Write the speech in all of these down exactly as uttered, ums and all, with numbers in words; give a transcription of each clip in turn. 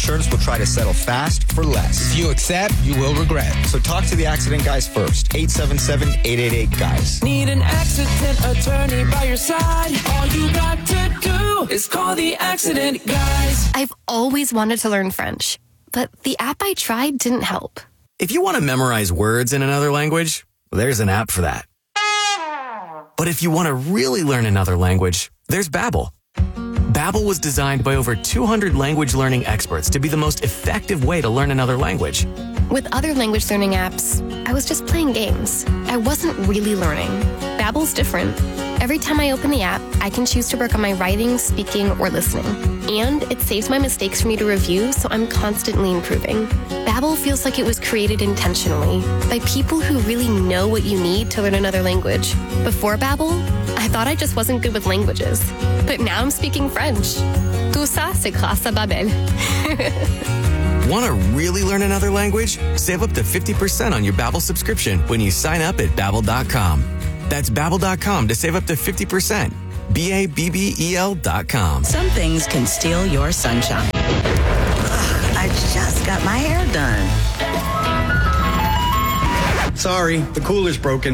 Insurance will try to settle fast for less. If you accept, you will regret. So talk to the accident guys first. eight seven seven, eight eight eight, guys. Need an accident attorney by your side? All you got to do is call the accident guys. I've always wanted to learn French, but the app I tried didn't help. If you want to memorize words in another language, there's an app for that. But if you want to really learn another language, there's Babbel. Babbel was designed by over two hundred language learning experts to be the most effective way to learn another language. With other language learning apps, I was just playing games. I wasn't really learning. Babbel's different. Every time I open the app, I can choose to work on my writing, speaking, or listening. And it saves my mistakes for me to review, so I'm constantly improving. Babbel feels like it was created intentionally by people who really know what you need to learn another language. Before Babbel, I thought I just wasn't good with languages. But now I'm speaking French. Tout ça, c'est grâce à Babbel. Want to really learn another language? Save up to fifty percent on your Babbel subscription when you sign up at Babbel dot com. That's Babbel dot com to save up to fifty percent. B A B B E L dot com. Some things can steal your sunshine. Ugh, I just got my hair done. Sorry, the cooler's broken.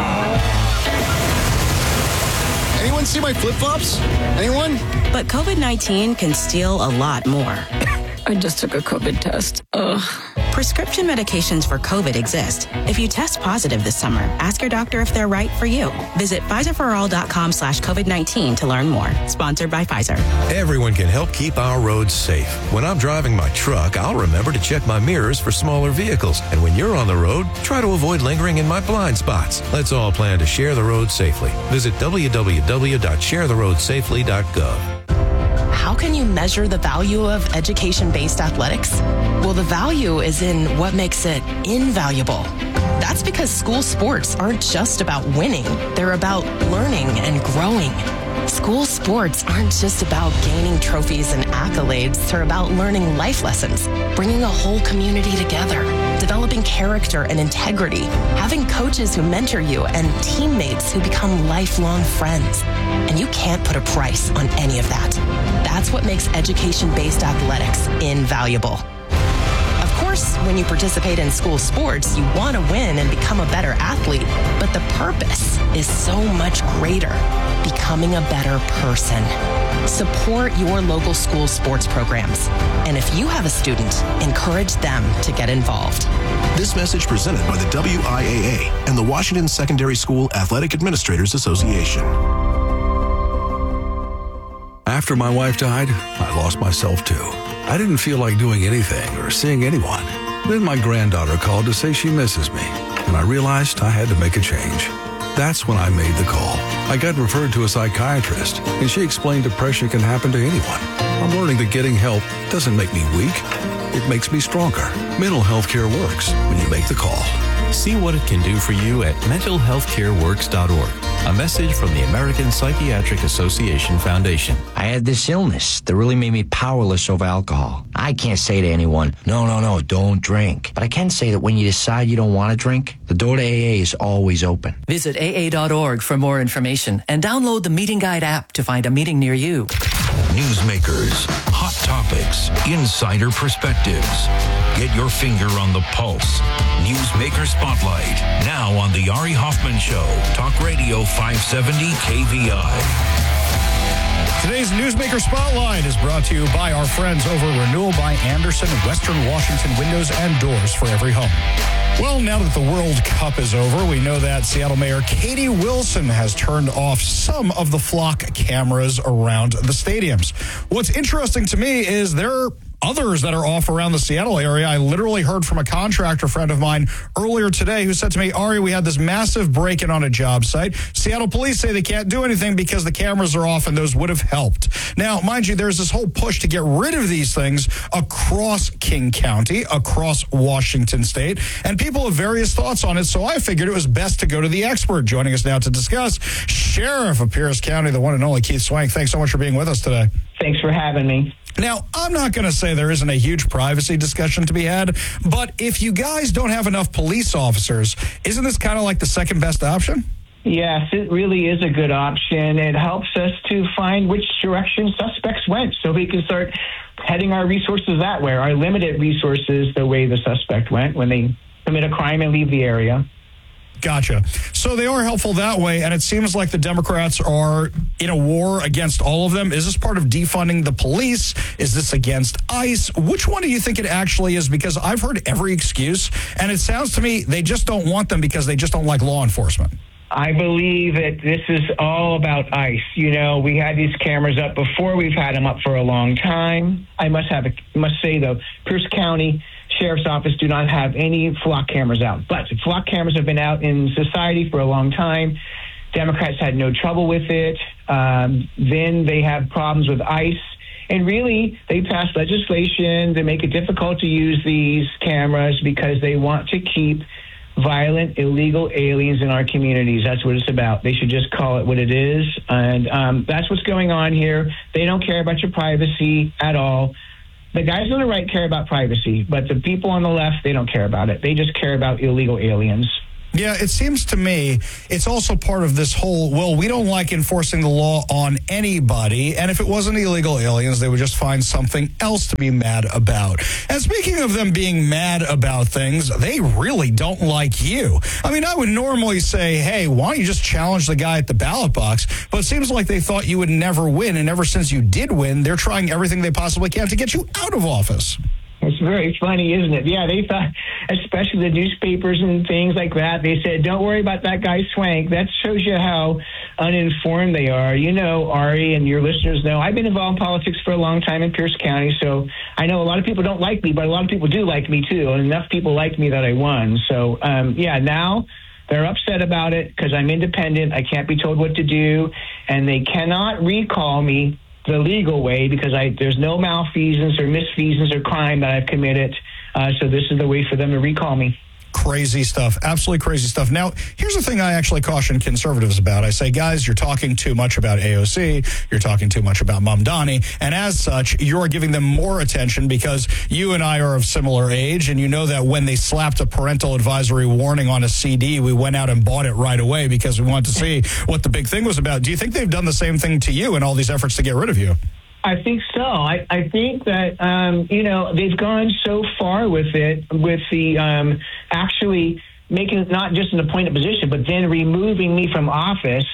Anyone see my flip-flops? Anyone? But COVID nineteen can steal a lot more. I just took a COVID test. Ugh. Prescription medications for COVID exist. If you test positive this summer, ask your doctor if they're right for you. Visit Pfizer for all dot com slash COVID nineteen to learn more. Sponsored by Pfizer. Everyone can help keep our roads safe. When I'm driving my truck, I'll remember to check my mirrors for smaller vehicles. And when you're on the road, try to avoid lingering in my blind spots. Let's all plan to share the road safely. Visit w w w dot share the road safely dot gov. How can you measure the value of education-based athletics? Well, the value is in what makes it invaluable. That's because school sports aren't just about winning. They're about learning and growing. School sports aren't just about gaining trophies and accolades. They're about learning life lessons, bringing a whole community together, developing character and integrity, having coaches who mentor you, and teammates who become lifelong friends. And you can't put a price on any of that. That's what makes education-based athletics invaluable. Of course, when you participate in school sports, you want to win and become a better athlete, but the purpose is so much greater, becoming a better person. Support your local school sports programs. And if you have a student, encourage them to get involved. This message presented by the W I A A and the Washington Secondary School Athletic Administrators Association. After my wife died, I lost myself too. I didn't feel like doing anything or seeing anyone. Then my granddaughter called to say she misses me, and I realized I had to make a change. That's when I made the call. I got referred to a psychiatrist, and she explained depression can happen to anyone. I'm learning that getting help doesn't make me weak. It makes me stronger. Mental health care works when you make the call. See what it can do for you at mental health care works dot org. A message from the American Psychiatric Association Foundation. I had this illness that really made me powerless over alcohol. I can't say to anyone, no, no, no, don't drink. But I can say that when you decide you don't want to drink, the door to A A is always open. Visit A A dot org for more information and download the Meeting Guide app to find a meeting near you. Newsmakers, hot topics, insider perspectives. Get your finger on the pulse. Newsmaker Spotlight, now on The Ari Hoffman Show, Talk Radio five seventy K V I. Today's Newsmaker Spotlight is brought to you by our friends over at Renewal by Andersen, Western Washington Windows and Doors for every home. Well, now that the World Cup is over, we know that Seattle Mayor Katie Wilson has turned off some of the flock cameras around the stadiums. What's interesting to me is there are others that are off around the Seattle area. I literally heard from a contractor friend of mine earlier today who said to me, Ari, we had this massive break-in on a job site. Seattle police say they can't do anything because the cameras are off, and those would have helped. Now, mind you, there's this whole push to get rid of these things across King County, across Washington State, and people have various thoughts on it, so I figured it was best to go to the expert. Joining us now to discuss, Sheriff of Pierce County, the one and only Keith Swank. Thanks so much for being with us today. Thanks for having me. Now, I'm not going to say there isn't a huge privacy discussion to be had, but if you guys don't have enough police officers, isn't this kind of like the second best option? Yes, it really is a good option. It helps us to find which direction suspects went so we can start heading our resources that way, our limited resources the way the suspect went when they commit a crime and leave the area. Gotcha. So they are helpful that way, and it seems like the Democrats are in a war against all of them. Is this part of defunding the police? Is this against ICE? Which one do you think it actually is? Because I've heard every excuse, and it sounds to me they just don't want them because they just don't like law enforcement. I believe that this is all about ICE. You know, we had these cameras up before. We've had them up for a long time. I must have a, must say, though, Pierce County Sheriff's Office do not have any flock cameras out. But flock cameras have been out in society for a long time. Democrats had no trouble with it. Um, then they have problems with ICE. And really, they passed legislation to make it difficult to use these cameras because they want to keep violent, illegal aliens in our communities. That's what it's about. They should just call it what it is. And um, that's what's going on here. They don't care about your privacy at all. The guys on the right care about privacy, but the people on the left, they don't care about it. They just care about illegal aliens. Yeah, it seems to me it's also part of this whole, well, we don't like enforcing the law on anybody, and if it wasn't illegal aliens, they would just find something else to be mad about. And speaking of them being mad about things, they really don't like you. I mean, I would normally say, hey, why don't you just challenge the guy at the ballot box? But it seems like they thought you would never win, and ever since you did win, they're trying everything they possibly can to get you out of office. It's very funny, isn't it? Yeah, they thought, especially the newspapers and things like that, they said, don't worry about that guy Swank. That shows you how uninformed they are. You know, Ari, and your listeners know, I've been involved in politics for a long time in Pierce County, so I know a lot of people don't like me, but a lot of people do like me, too, and enough people like me that I won. So, um, yeah, now they're upset about it because I'm independent. I can't be told what to do, and they cannot recall me the legal way because I there's no malfeasance or misfeasance or crime that I've committed. Uh, so this is the way for them to recall me. Crazy stuff. Absolutely crazy stuff. Now, here's the thing I actually caution conservatives about. I say, guys, you're talking too much about A O C. You're talking too much about Mamdani. And as such, you're giving them more attention because you and I are of similar age. And you know that when they slapped a parental advisory warning on a C D, we went out and bought it right away because we wanted to see what the big thing was about. Do you think they've done the same thing to you in all these efforts to get rid of you? I think so. I, I think that, um, you know, they've gone so far with it, with the um, actually making it not just an appointed position, but then removing me from office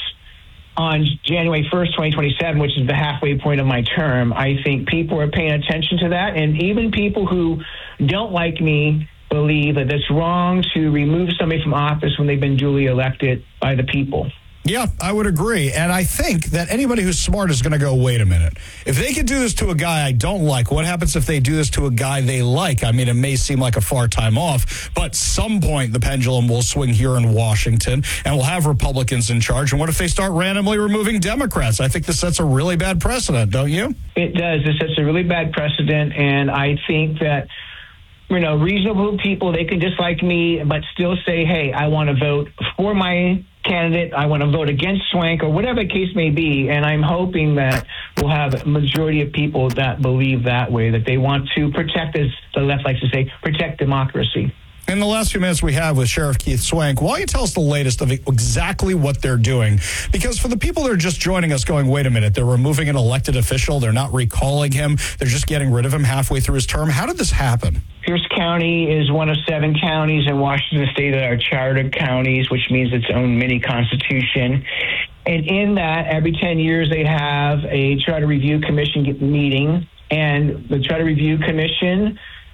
on January first, twenty twenty-seven, which is the halfway point of my term. I think people are paying attention to that. And even people who don't like me believe that it's wrong to remove somebody from office when they've been duly elected by the people. Yeah, I would agree. And I think that anybody who's smart is going to go, wait a minute. If they could do this to a guy I don't like, what happens if they do this to a guy they like? I mean, it may seem like a far time off, but some point the pendulum will swing here in Washington and we'll have Republicans in charge. And what if they start randomly removing Democrats? I think this sets a really bad precedent, don't you? It does. It sets a really bad precedent. And I think that, you know, reasonable people, they can dislike me, but still say, hey, I want to vote for my candidate, I want to vote against Swank, or whatever the case may be. And I'm hoping that we'll have a majority of people that believe that way, that they want to protect, as the left likes to say, protect democracy. In the last few minutes we have with Sheriff Keith Swank, why don't you tell us the latest of exactly what they're doing? Because for the people that are just joining us going, wait a minute, they're removing an elected official, they're not recalling him, they're just getting rid of him halfway through his term. How did this happen? Pierce County is one of seven counties in Washington State that are chartered counties, which means its own mini constitution. And in that, every ten years they have a Charter Review Commission meeting, and the Charter Review Commission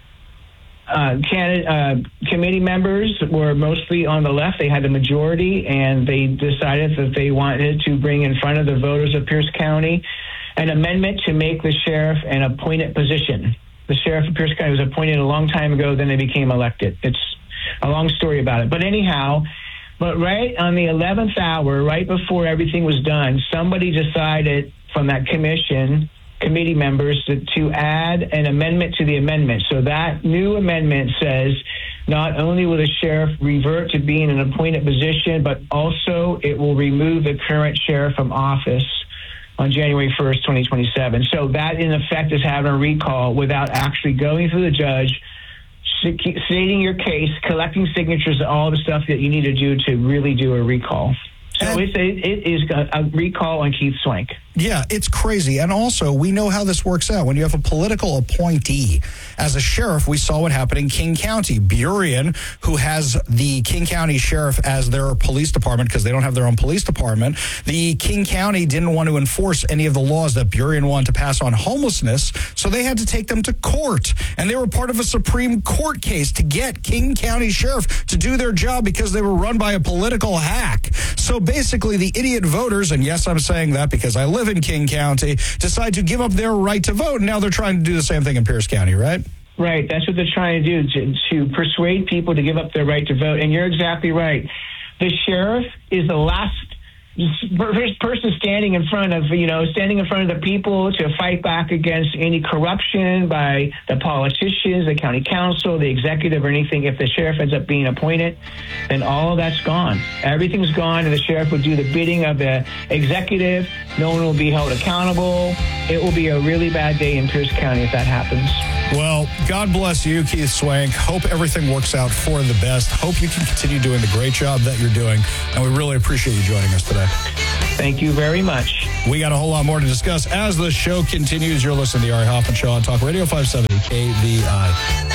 Uh, candidate, uh, committee members were mostly on the left. They had the majority, and they decided that they wanted to bring in front of the voters of Pierce County an amendment to make the sheriff an appointed position. The sheriff of Pierce County was appointed a long time ago, then they became elected. It's a long story about it. But anyhow, but right on the eleventh hour, right before everything was done, somebody decided from that commission, committee members, to, to add an amendment to the amendment. So that new amendment says not only will the sheriff revert to being an appointed position, but also it will remove the current sheriff from office on January first, twenty twenty-seven. So that, in effect, is having a recall without actually going through the judge, stating your case, collecting signatures, all the stuff that you need to do to really do a recall. So And- it's a, it is a, a recall on Keith Swank. Yeah, it's crazy. And also, we know how this works out. When you have a political appointee as a sheriff, we saw what happened in King County. Burien, who has the King County Sheriff as their police department because they don't have their own police department, the King County didn't want to enforce any of the laws that Burien wanted to pass on homelessness, so they had to take them to court. And they were part of a Supreme Court case to get King County Sheriff to do their job because they were run by a political hack. So basically, the idiot voters, and yes, I'm saying that because I live in King County, decide to give up their right to vote. And now they're trying to do the same thing in Pierce County, right? Right. That's what they're trying to do, to, to persuade people to give up their right to vote. And you're exactly right. The sheriff is the last first person standing in front of, you know, standing in front of the people to fight back against any corruption by the politicians, the county council, the executive, or anything. If the sheriff ends up being appointed, then all of that's gone. Everything's gone, and the sheriff would do the bidding of the executive. No one will be held accountable. It will be a really bad day in Pierce County if that happens. Well, God bless you, Keith Swank. Hope everything works out for the best. Hope you can continue doing the great job that you're doing. And we really appreciate you joining us today. Thank you very much. We got a whole lot more to discuss as the show continues. You're listening to the Ari Hoffman Show on Talk Radio five seventy K V I.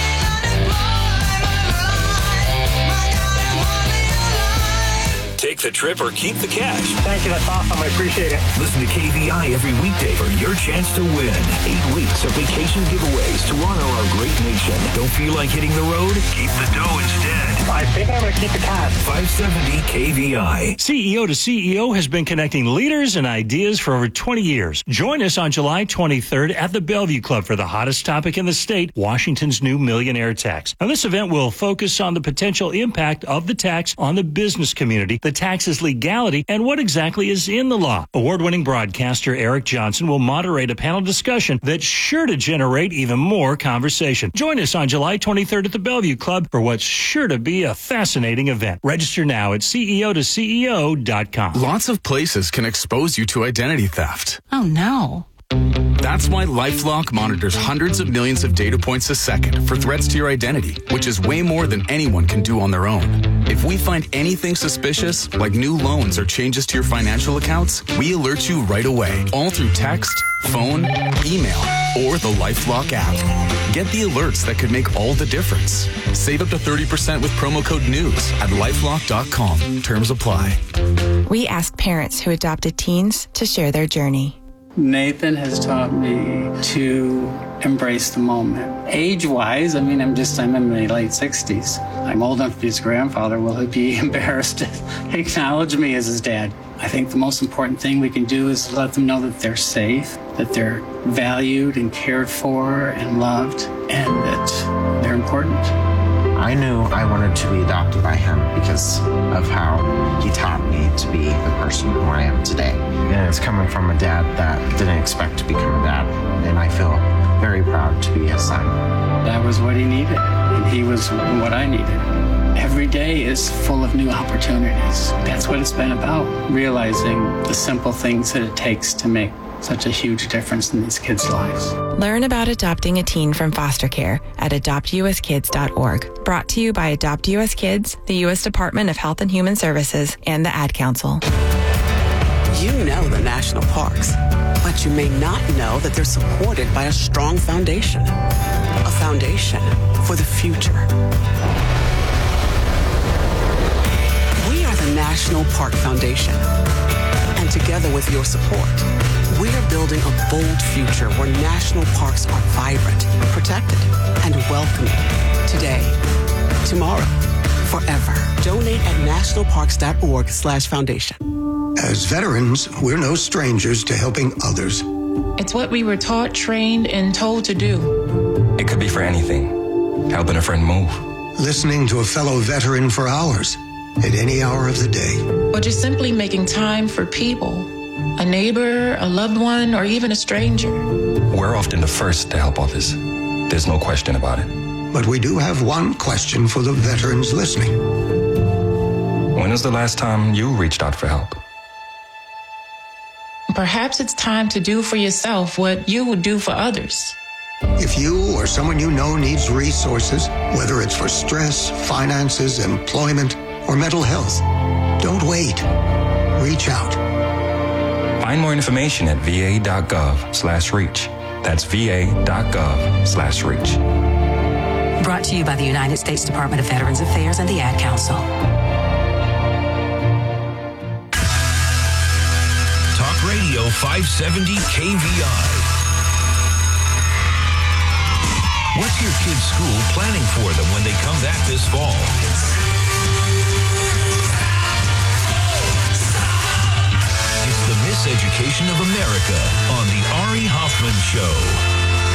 Take the trip or keep the cash. Thank you. That's awesome. I appreciate it. Listen to K V I every weekday for your chance to win. Eight weeks of vacation giveaways to honor our great nation. Don't feel like hitting the road? Keep the dough instead. I think I'm going to keep the cash. five seventy K V I. C E O to C E O has been connecting leaders and ideas for over twenty years. Join us on July twenty-third at the Bellevue Club for the hottest topic in the state, Washington's new millionaire tax. Now, this event will focus on the potential impact of the tax on the business community, the tax's legality, and what exactly is in the law. Award-winning broadcaster Eric Johnson will moderate a panel discussion that's sure to generate even more conversation. Join us on July twenty-third at the Bellevue Club for what's sure to be a fascinating event. Register now at C E O to C E O dot com. Lots of places can expose you to identity theft. Oh, no. That's why LifeLock monitors hundreds of millions of data points a second for threats to your identity, which is way more than anyone can do on their own. If we find anything suspicious, like new loans or changes to your financial accounts, we alert you right away, all through text, phone, email, or the LifeLock app. Get the alerts that could make all the difference. Save up to thirty percent with promo code NEWS at lifelock dot com. Terms apply. We asked parents who adopted teens to share their journey. Nathan has taught me to embrace the moment. Age-wise, I mean, I'm just, I'm in my late sixties. I'm old enough to be his grandfather. Will he be embarrassed to acknowledge me as his dad? I think the most important thing we can do is let them know that they're safe, that they're valued and cared for and loved, and that they're important. I knew I wanted to be adopted by him because of how he taught me to be the person who I am today. And it's coming from a dad that didn't expect to become a dad, and I feel very proud to be his son. That was what he needed, and he was what I needed. Every day is full of new opportunities. That's what it's been about, realizing the simple things that it takes to make such a huge difference in these kids' lives. Learn about adopting a teen from foster care at adopt U S kids dot org. Brought to you by Adopt U S Kids, the U S Department of Health and Human Services, and the Ad Council. You know the national parks, but you may not know that they're supported by a strong foundation. A foundation for the future. We are the National Park Foundation. And together with your support, we are building a bold future where national parks are vibrant, protected, and welcoming. Today, tomorrow, forever. Donate at national parks dot org slash foundation. As veterans, we're no strangers to helping others. It's what we were taught, trained, and told to do. It could be for anything. Helping a friend move. Listening to a fellow veteran for hours, at any hour of the day. Or just simply making time for people. A neighbor, a loved one, or even a stranger. We're often the first to help others. There's no question about it. But we do have one question for the veterans listening. When was the last time you reached out for help? Perhaps it's time to do for yourself what you would do for others. If you or someone you know needs resources, whether it's for stress, finances, employment, or mental health, don't wait. Reach out. Find more information at va.gov slash reach. That's va.gov slash reach. Brought to you by the United States Department of Veterans Affairs and the Ad Council. Talk Radio five seventy K V I. What's your kid's school planning for them when they come back this fall? It's the Miseducation of America on the Ari Hoffman Show.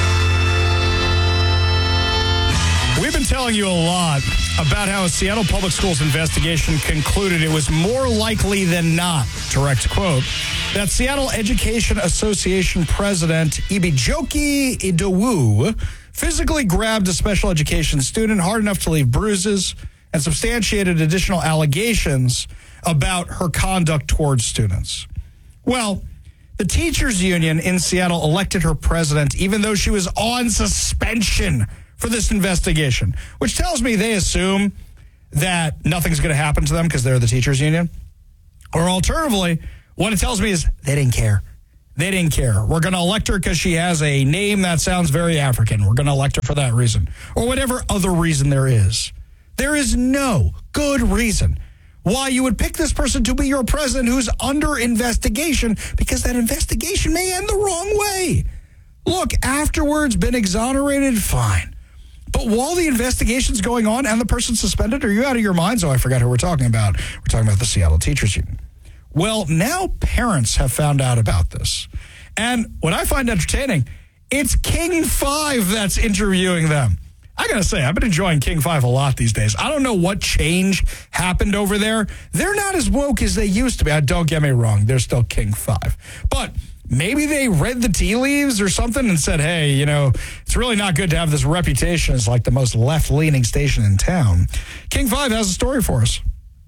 We've been telling you a lot about how a Seattle Public Schools investigation concluded it was more likely than not, direct quote, that Seattle Education Association President Ibijoke Idowu physically grabbed a special education student hard enough to leave bruises and substantiated additional allegations about her conduct towards students. Well, the teachers union in Seattle elected her president even though she was on suspension for this investigation, which tells me they assume that nothing's going to happen to them because they're the teachers union. Or alternatively, what it tells me is they didn't care. They didn't care. We're going to elect her because she has a name that sounds very African. We're going to elect her for that reason. Or whatever other reason there is. There is no good reason why you would pick this person to be your president who's under investigation, because that investigation may end the wrong way. Look, afterwards, been exonerated, fine. But while the investigation's going on and the person's suspended, are you out of your minds? Oh, I forgot who we're talking about. We're talking about the Seattle Teachers Union. Well, now parents have found out about this. And what I find entertaining, it's King five that's interviewing them. I got to say, I've been enjoying King five a lot these days. I don't know what change happened over there. They're not as woke as they used to be. Don't get me wrong. They're still King five. But maybe they read the tea leaves or something and said, hey, you know, it's really not good to have this reputation as like the most left-leaning station in town. King five has a story for us.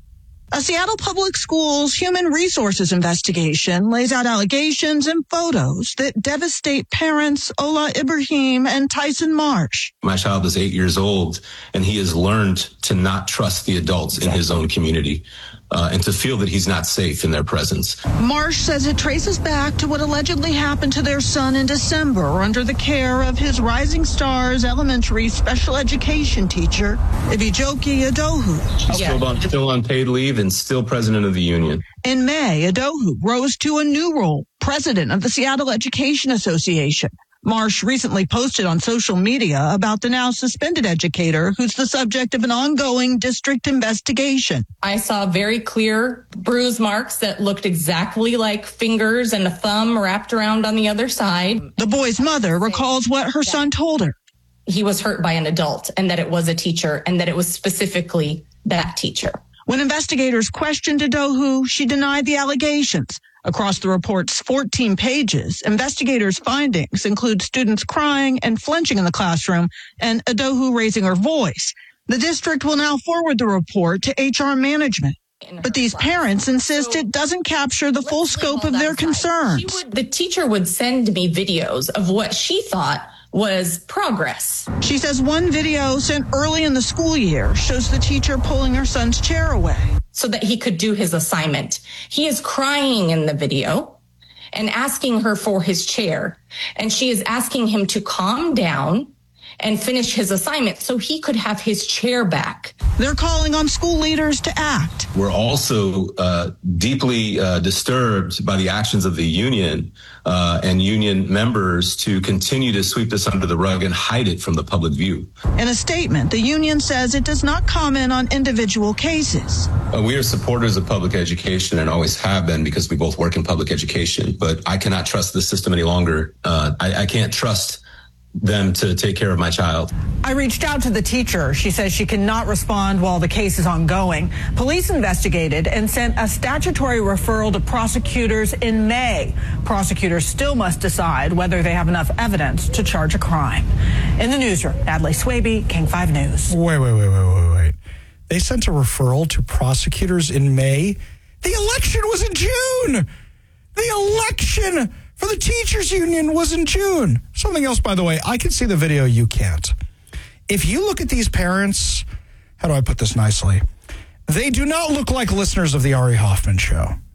A Seattle Public Schools Human Resources investigation lays out allegations and photos that devastate parents Ola Ibrahim and Tyson Marsh. My child is eight years old, and he has learned to not trust the adults in his own community. Uh, and to feel that he's not safe in their presence. Marsh says it traces back to what allegedly happened to their son in December under the care of his Rising Stars elementary special education teacher, Ibijoke Idowu. Still on, still on paid leave and still president of the union. In May, Idowu rose to a new role, president of the Seattle Education Association. Marsh recently posted on social media about the now suspended educator who's the subject of an ongoing district investigation. I saw very clear bruise marks that looked exactly like fingers and a thumb wrapped around on the other side. The boy's mother recalls what her son told her. He was hurt by an adult and that it was a teacher and that it was specifically that teacher. When investigators questioned Idowu, she denied the allegations. Across the report's fourteen pages, investigators' findings include students crying and flinching in the classroom and Idowu raising her voice. The district will now forward the report to H R management. But these parents insist it doesn't capture the full scope of their concerns. Would, the teacher would send me videos of what she thought was progress. She says one video sent early in the school year shows the teacher pulling her son's chair away so that he could do his assignment. He is crying in the video and asking her for his chair. And she is asking him to calm down and finish his assignment so he could have his chair back. They're calling on school leaders to act. We're also uh, deeply uh, disturbed by the actions of the union uh, and union members to continue to sweep this under the rug and hide it from the public view. In a statement, the union says it does not comment on individual cases. Uh, we are supporters of public education and always have been because we both work in public education. But I cannot trust the system any longer. Uh, I, I can't trust them to take care of my child. I reached out to the teacher. She says she cannot respond while the case is ongoing. Police investigated and sent a statutory referral to prosecutors in May. Prosecutors still must decide whether they have enough evidence to charge a crime. In the newsroom, Adlai Swaby, King five News. Wait, wait, wait, wait, wait, wait. They sent a referral to prosecutors in May? The election was in June! The election for the teachers union was in June. Something else, by the way, I can see the video, you can't. If you look at these parents, how do I put this nicely? They do not look like listeners of the Ari Hoffman Show.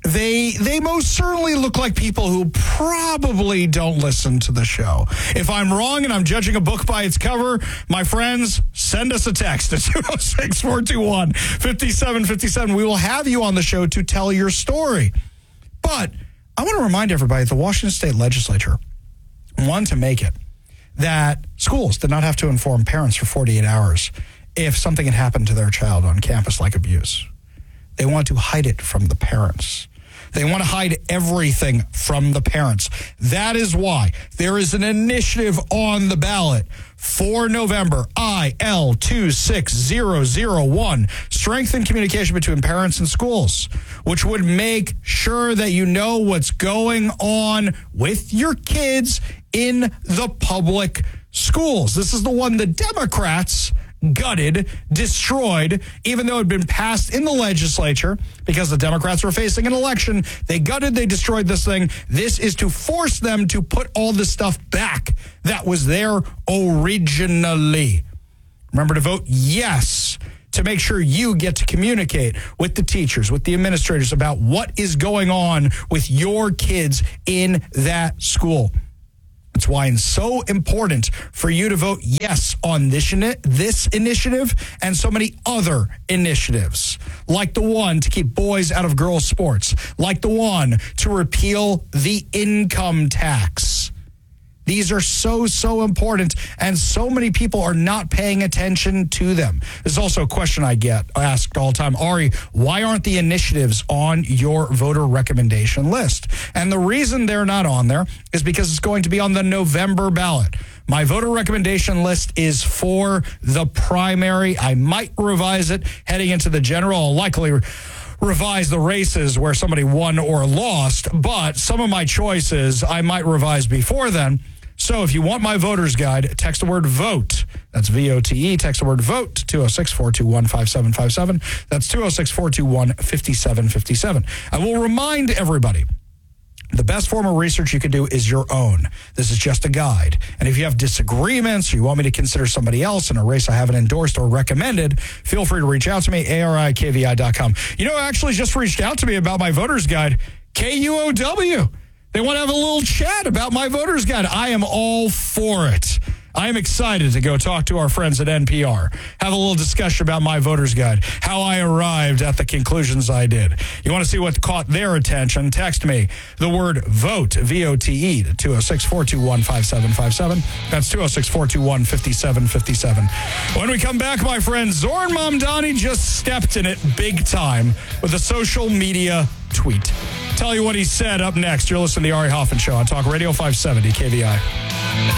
they they most certainly look like people who probably don't listen to the show. If I'm wrong and I'm judging a book by its cover, my friends, send us a text at two oh six, four two one, five seven five seven. We will have you on the show to tell your story. But I want to remind everybody that the Washington State Legislature wanted to make it that schools did not have to inform parents for forty-eight hours if something had happened to their child on campus, like abuse. They want to hide it from the parents. They want to hide everything from the parents. That is why there is an initiative on the ballot for November, I L two six zero zero one, strengthen communication between parents and schools, which would make sure that you know what's going on with your kids in the public schools. This is the one the Democrats gutted, destroyed, even though it had been passed in the legislature because the Democrats were facing an election. They gutted, they destroyed this thing. This is to force them to put all the stuff back that was there originally. Remember to vote yes to make sure you get to communicate with the teachers, with the administrators about what is going on with your kids in that school. That's why it's so important for you to vote yes on this, this initiative and so many other initiatives, like the one to keep boys out of girls' sports, like the one to repeal the income tax. These are so, so important, and so many people are not paying attention to them. There's also a question I get asked all the time. Ari, why aren't the initiatives on your voter recommendation list? And the reason they're not on there is because it's going to be on the November ballot. My voter recommendation list is for the primary. I might revise it heading into the general. I'll likely re- revise the races where somebody won or lost, but some of my choices I might revise before then. So if you want my voter's guide, text the word VOTE. That's V O T E. Text the word VOTE to two oh six, four two one, five seven five seven. That's two oh six, four two one, five seven five seven. I will remind everybody, the best form of research you can do is your own. This is just a guide. And if you have disagreements or you want me to consider somebody else in a race I haven't endorsed or recommended, feel free to reach out to me, A R I K V I dot com. You know, actually just reached out to me about my voter's guide, K U O W. They want to have a little chat about my voter's guide. I am all for it. I am excited to go talk to our friends at N P R, have a little discussion about my voter's guide, how I arrived at the conclusions I did. You want to see what caught their attention? Text me the word VOTE, V O T E, to two oh six, four two one, five seven five seven. That's two oh six, four two one, five seven five seven. When we come back, my friend, Zoran Mamdani just stepped in it big time with a social media tweet. Tell you what he said up next. You're listening to the Ari Hoffman Show on Talk Radio five seventy K V I.